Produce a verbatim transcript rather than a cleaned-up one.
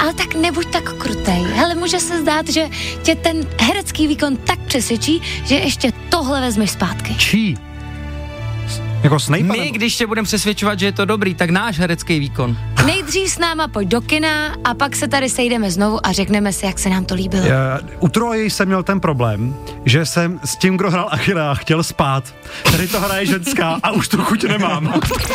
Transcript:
ale tak nebuď tak krutej. Hele, může se zdát, že tě ten herecký výkon tak přesvědčí, že ještě tohle vezmeš zpátky. Čí? Jako Snape? My, nebo... když tě budeme přesvědčovat, že je to dobrý, tak náš herecký výkon. Nejdřív s náma pojď do kina a pak se tady sejdeme znovu a řekneme si, jak se nám to líbilo. Já, u Troje jsem měl ten problém, že jsem s tím, kdo hrál Achillea, chtěl spát. Tady to hraje ženská a už tu chuť nemám.